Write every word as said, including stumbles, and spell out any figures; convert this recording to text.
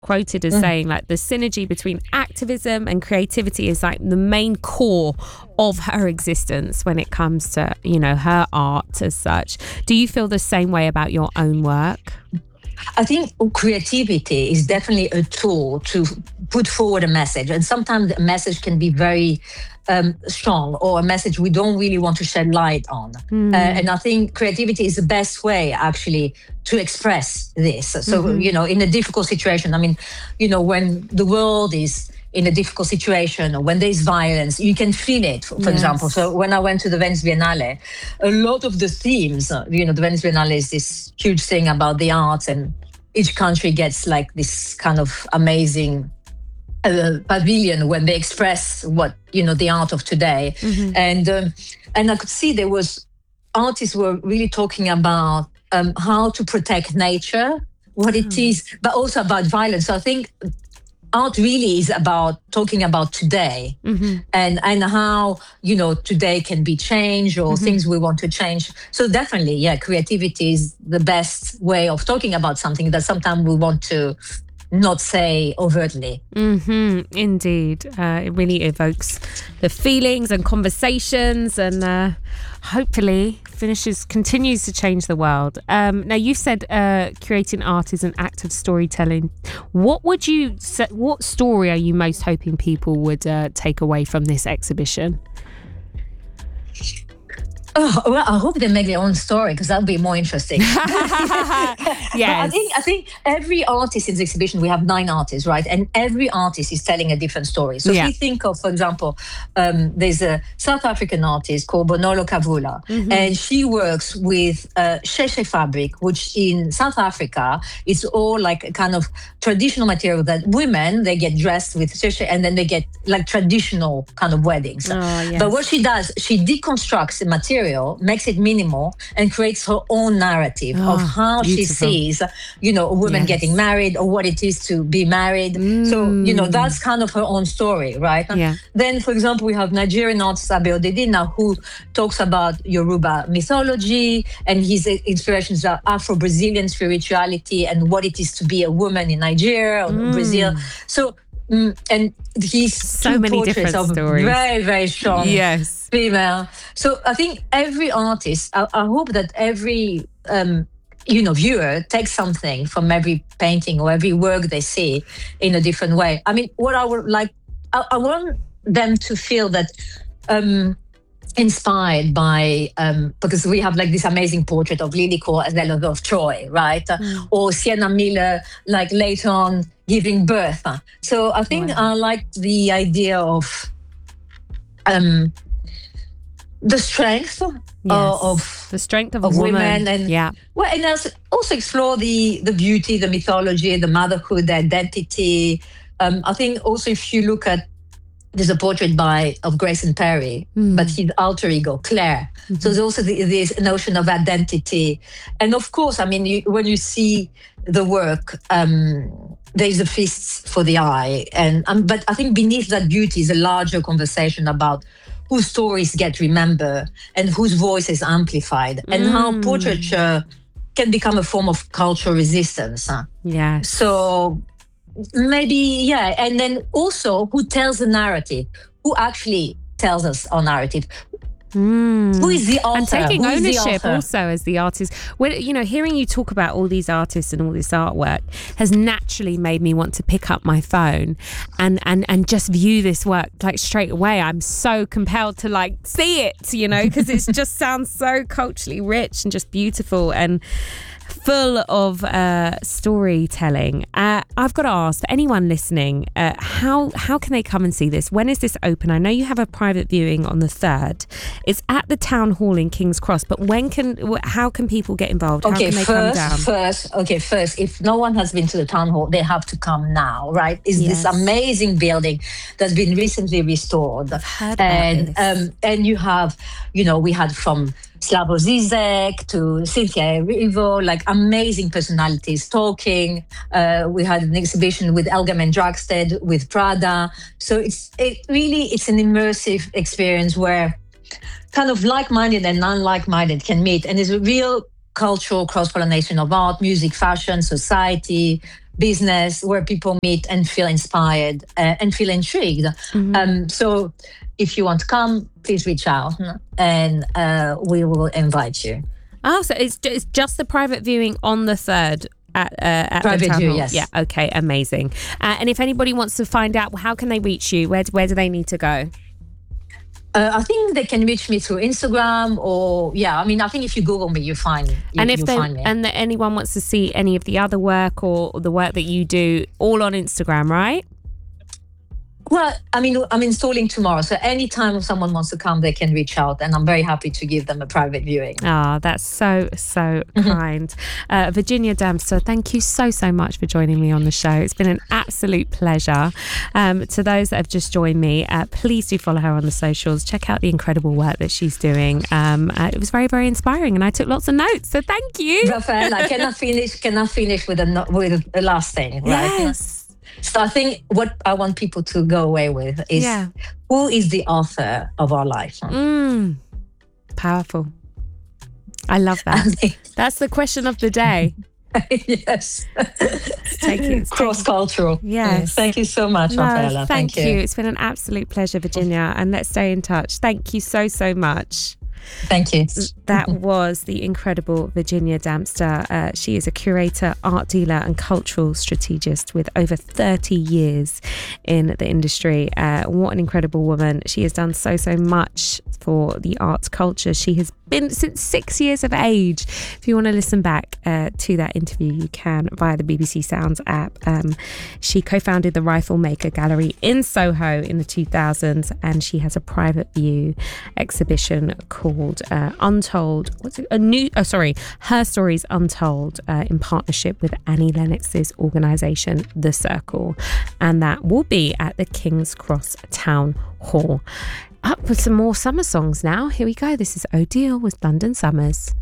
quoted as mm. saying like the synergy between activism and creativity is like the main core of her existence when it comes to, you know, her art as such. Do you feel the same way about your own work? I think creativity is definitely a tool to put forward a message. And sometimes a message can be very um, strong, or a message we don't really want to shed light on. Mm. Uh, and I think creativity is the best way, actually, to express this. So, mm-hmm. you know, in a difficult situation, I mean, you know, when the world is in a difficult situation or when there's violence, you can feel it, for, for yes. example. So when I went to the Venice Biennale, a lot of the themes, you know, the Venice Biennale is this huge thing about the arts, and each country gets like this kind of amazing uh, pavilion when they express what, you know, the art of today. Mm-hmm. And, um, and I could see there was, artists were really talking about um, how to protect nature, what mm. it is, but also about violence. So I think art really is about talking about today mm-hmm. and, and how, you know, today can be changed or mm-hmm. things we want to change. So definitely, yeah, creativity is the best way of talking about something that sometimes we want to not say overtly. Mm-hmm. Indeed. Uh, it really evokes the feelings and conversations, and uh, hopefully finishes continues to change the world. Um, now, you said uh, creating art is an act of storytelling. What would you say, what story are you most hoping people would uh, take away from this exhibition? Oh, well, I hope they make their own story, because that would be more interesting. Yes. I think I think every artist in the exhibition, we have nine artists, right? And every artist is telling a different story. So yeah. if we think of, for example, um, there's a South African artist called Bonolo Kavula, mm-hmm. and she works with uh, Sheshe fabric, which in South Africa is all like a kind of traditional material that women, they get dressed with Sheshe, and then they get like traditional kind of weddings. Oh, yes. But what she does, she deconstructs the material, makes it minimal, and creates her own narrative oh, of how beautiful. She sees, you know, a woman yes. getting married, or what it is to be married. Mm. So, you know, that's kind of her own story, right? Yeah. Then, for example, we have Nigerian artist Abe Odedina, who talks about Yoruba mythology, and his inspirations are Afro-Brazilian spirituality and what it is to be a woman in Nigeria or mm. Brazil. So, Mm, and he's so many different of stories. Very, very strong yes. female. So I think every artist, I, I hope that every um, you know viewer takes something from every painting or every work they see in a different way. I mean, what I would like, I, I want them to feel that. Um, inspired by um because we have like this amazing portrait of Lilico as Ellen of Troy, right? Mm. Or Sienna Miller, like later on giving birth. So I think wow. I like the idea of um the strength yes. of, of the strength of, of a woman. women, and yeah, well, and also explore the the beauty, the mythology, the motherhood, the identity. Um, I think also if you look at, there's a portrait by of Grayson Perry, mm. but his alter ego, Claire. Mm-hmm. So there's also the, this notion of identity. And of course, I mean, you, when you see the work, um, there's a feast for the eye. And um, But I think beneath that beauty is a larger conversation about whose stories get remembered and whose voice is amplified, and mm. how portraiture can become a form of cultural resistance. Huh? Yeah. So maybe, yeah. And then also who tells the narrative, who actually tells us our narrative. Mm. Who is the author? And taking Who ownership also as the artist. When, you know, hearing you talk about all these artists and all this artwork has naturally made me want to pick up my phone and, and, and just view this work like straight away. I'm so compelled to like see it, you know, because it just sounds so culturally rich and just beautiful and full of uh, storytelling. Uh, I've got to ask, for anyone listening, uh, how how can they come and see this? When is this open? I know you have a private viewing on the third. It's at the Town Hall in King's Cross, but when can, how can people get involved? How okay, can they first, come down? First, okay, first, if no one has been to the Town Hall, they have to come now, right? It's yes. this amazing building that's been recently restored. I've heard and about this. Um, and you have, you know, we had from Slavoj Zizek to Cynthia Erivo, like amazing personalities talking. Uh, we had an exhibition with Elgaman Dragstead, with Prada. So it's it really, it's an immersive experience where kind of like-minded and non-like-minded can meet. And it's a real cultural cross-pollination of art, music, fashion, society, business where people meet and feel inspired uh, and feel intrigued. Mm-hmm. Um, so if you want to come, please reach out and uh, we will invite you. Oh, so it's, it's just the private viewing on the third at, uh, at private the town view, hall? yes. Yeah, okay, amazing. Uh, and if anybody wants to find out, how can they reach you? Where, where do they need to go? Uh, I think they can reach me through Instagram or, yeah, I mean, I think if you Google me, you find, you, and if they, find me. And the, anyone wants to see any of the other work or the work that you do, all on Instagram, right? Well, I mean, I'm installing tomorrow. So anytime someone wants to come, they can reach out. And I'm very happy to give them a private viewing. Ah, oh, that's so, so kind. Uh, Virginia Dempster, thank you so, so much for joining me on the show. It's been an absolute pleasure. Um, to those that have just joined me, uh, please do follow her on the socials. Check out the incredible work that she's doing. Um, uh, it was very, very inspiring. And I took lots of notes. So thank you. Raphael, I cannot finish, cannot finish with a, with a last thing, right? Yes. So I think what I want people to go away with is yeah. who is the author of our life? Mm, powerful. I love that. That's the question of the day. Yes. Take it. Cross-cultural. Yes. Thank you so much, no, Rafaela. Thank, thank you. you. It's been an absolute pleasure, Virginia. And let's stay in touch. Thank you so, so much. Thank you. That was the incredible Virginia Dempster. Uh, she is a curator, art dealer and cultural strategist with over thirty years in the industry. Uh, what an incredible woman. She has done so, so much for the arts culture. She has been since six years of age. If you want to listen back uh, to that interview, you can via the B B C Sounds app. Um, she co-founded the Rifle Maker Gallery in Soho in the two thousands, and she has a private view exhibition called uh, Untold. What's it? A new? Oh, sorry, Her Stories Untold, uh, in partnership with Annie Lennox's organisation, The Circle, and that will be at the King's Cross Town Hall. Up with some more summer songs now. Here we go. This is Odile with London Summers.